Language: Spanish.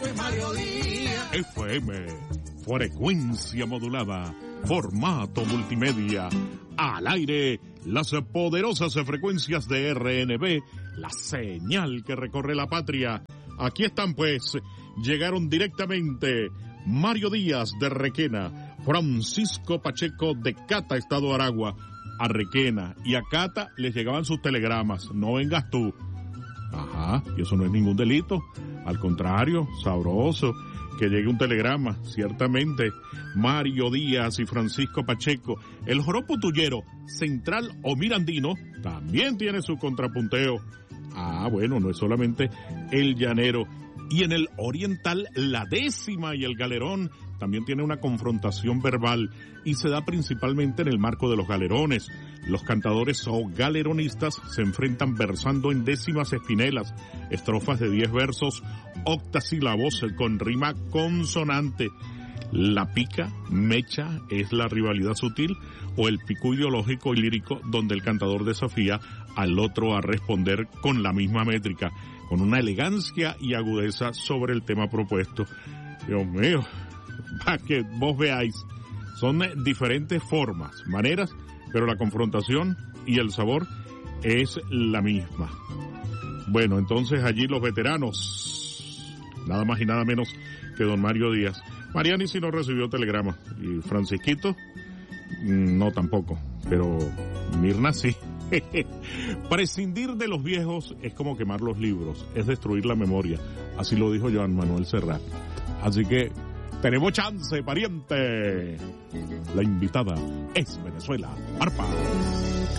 es Mario Díaz. FM, frecuencia modulada, formato multimedia, al aire, las poderosas frecuencias de RNB, la señal que recorre la patria. Aquí están pues, llegaron directamente Mario Díaz de Requena, Francisco Pacheco de Cata, Estado Aragua. A Requena y a Cata les llegaban sus telegramas, no vengas tú. Ajá, y eso no es ningún delito, al contrario, sabroso que llegue un telegrama, ciertamente. Mario Díaz y Francisco Pacheco, el joropo tuyero, central o mirandino, también tiene su contrapunteo. Ah, bueno, no es solamente el llanero. Y en el oriental, la décima y el galerón también tiene una confrontación verbal y se da principalmente en el marco de los galerones. Los cantadores o galeronistas se enfrentan versando en décimas espinelas, estrofas de 10 versos, octasílabos con rima consonante. La pica, mecha, es la rivalidad sutil o el pico ideológico y lírico donde el cantador desafía al otro a responder con la misma métrica, con una elegancia y agudeza sobre el tema propuesto. Dios mío, para que vos veáis, son diferentes formas, maneras, pero la confrontación y el sabor es la misma. Bueno, entonces allí los veteranos, nada más y nada menos que don Mario Díaz. Mariani sí no recibió telegrama, y Francisquito no tampoco, pero Mirna sí. Prescindir de los viejos es como quemar los libros, es destruir la memoria, así lo dijo Joan Manuel Serrat. Así que tenemos chance, pariente. La invitada es Venezuela Arpa.